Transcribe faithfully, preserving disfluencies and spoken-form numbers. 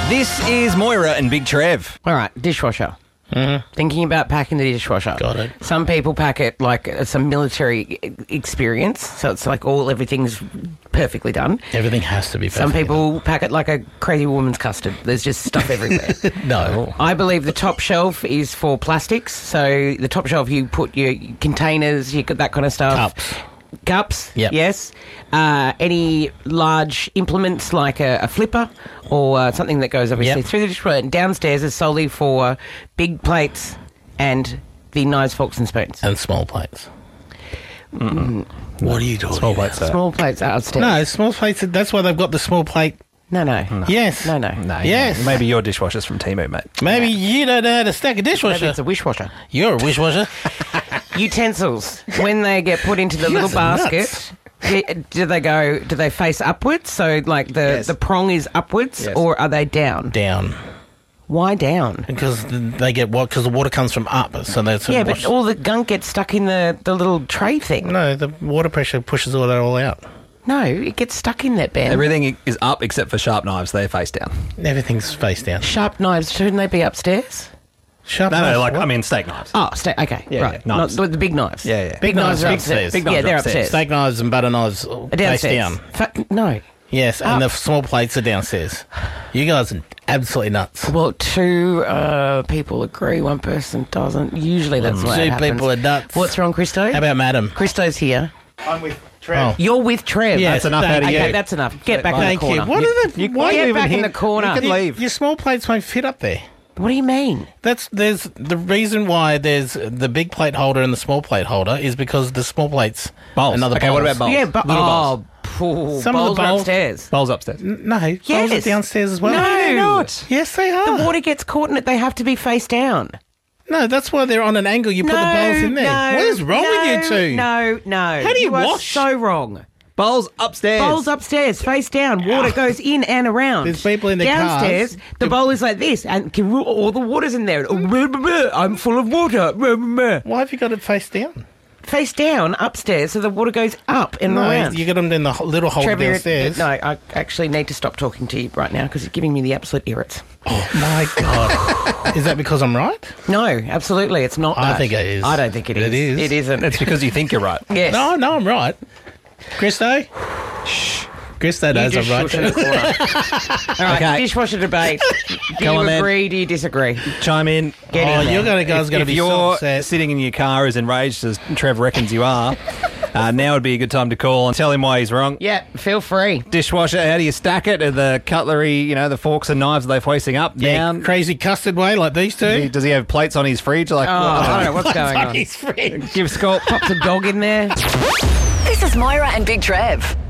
This is Moira and Big Trev. All right, dishwasher. Mm-hmm. Thinking about packing the dishwasher. Got it. Some people pack it like it's a military e- experience, so it's like all everything's perfectly done. Everything has to be perfect. Some people pack it like a crazy woman's custard. There's just stuff everywhere. No. I believe the top shelf is for plastics. So the top shelf, you put your containers, you got that kind of stuff. Cups. Cups, Yep. yes. Uh, any large implements like a, a flipper or uh, something that goes obviously Yep. through the dishwasher. And downstairs is solely for big plates and the knives, forks and spoons. And small plates. Mm-mm. What are you doing? Small plates. Sir. Small plates are upstairs. No, small plates. That's why they've got the small plate. No, no. no. Yes. No, no. No, Yes. Maybe your dishwasher's from Timu, mate. Maybe you don't know how to stack a Maybe dishwasher. it's a wishwasher. You're a dishwasher. Utensils, when they get put into the You little guys are basket, do, do they go? Do they face upwards? So, like the, Yes. the prong is upwards, Yes. or are they down? Down. Why down? Because they get what? Because the water comes from up. So that's Yeah, but all the gunk gets stuck in the, the little tray thing. No, the water pressure pushes all that all out. No, it gets stuck in that, Ben. Everything is up except for sharp knives. They're face down. Everything's face down. Sharp knives, shouldn't they be upstairs? Sharp No, no, knife, like, what? I mean, steak knives. Oh, sta- okay, Yeah, right. yeah, knives. Not the big knives. Yeah, yeah. Big, knives, are big upstairs. stairs. Big yeah, knives they're are upstairs. upstairs. Steak knives and butter knives Are face downstairs. down. Fa- no. Yes, and Up. the small plates are downstairs. You guys are absolutely nuts. Well, two uh, people agree, one person doesn't. Usually that's the way it Two happens. people are nuts. What's wrong, Christo? How about Madam? Christo's here. I'm with Trev. You're with Trev. Yeah, That's enough thank out of you. Okay, you. that's enough. Get back in Thank the you. corner. What are the? You- why Get you back even in the hit- corner. you can leave. Your small plates won't fit up there. What do you mean? That's there's the reason why there's the big plate holder and the small plate holder is because the small plates Bowls. Another Okay, what about bowls? Yeah, but Little oh, bowls. pooh, Some of the bowls are bowls- upstairs. Bowls upstairs. No, bowls Yes. are downstairs as well. No. they're not. Yes, they are. The water gets caught in it. They have to be face down. No, that's why they're on an angle. You put no, the bowls in there. No, what is wrong no, with you two? No, no. How do you are wash? so wrong. Bowls upstairs. Bowls upstairs, face down. Water goes in and around. There's people in their Downstairs, cars. the bowl is like this, and can- all the water's in there. I'm full of water. Why have you got it face down? Face down upstairs, so the water goes up and No, around. you got them in the ho- little holder Trevor, you're- downstairs. no, I actually need to stop talking to you right now because you're giving me the absolute irrits. Oh my god! Is that because I'm right? No, absolutely, it's not. I that. think it is. I don't think it is. It is. It isn't. It's because you think you're right. yes. No, no, I'm right. Christo? Shh. Christo You knows just I'm right. shush in the corner. All right, Okay. dishwasher debate. Do Come you on, then. agree? Do you disagree? Chime in. Get Oh, in there. you're going to guys If, going to if be you're so upset. sitting in your car as enraged as Trev reckons you are, uh, now would be a good time to call and tell him why he's wrong. Yeah, feel free. Dishwasher, how do you stack it? Are the cutlery, you know, the forks and knives, are they facing up, Yeah, down? crazy custard way like these two. Does he- Does he have plates on his fridge? Like, Oh, I don't know what's going on. His fridge. give Scott. Pops a dog in there. This is Moira and Big Trev.